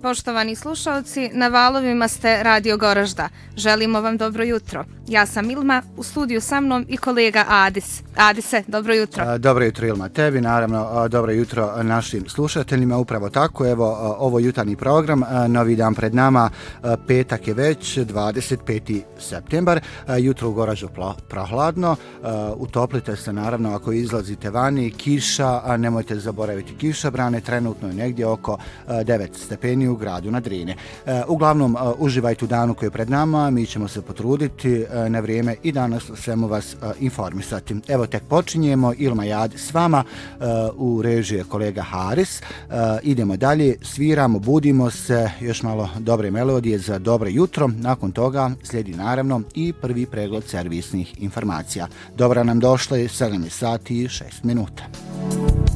Poštovani slušalci, na valovima ste Radio Goražda. Želimo vam dobro jutro. Ja sam Ilma, u studiju sa mnom i kolega Adis. Adise, dobro jutro. Dobro jutro Ilma, tebi naravno, dobro jutro našim slušateljima. Upravo tako, evo ovo jutarnji program, novi dan pred nama, petak je već, 25. septembar, jutro u Goraždu prohladno, utoplite se naravno ako izlazite vani, kiša, nemojte zaboraviti kišobrane, trenutno je negdje oko 9 stepeni u gradu na Drini. Uglavnom, uživajte u danu koji je pred nama, mi ćemo se potruditi na vrijeme i danas svemu vas informisati. Evo tek počinjemo, Ilma i Adi s vama, u režiji kolega Haris. Idemo dalje, sviramo, budimo se, još malo dobre melodije za dobro jutro. Nakon toga slijedi naravno i prvi pregled servisnih informacija. Dobro nam došli, 7 sati i 6 minuta.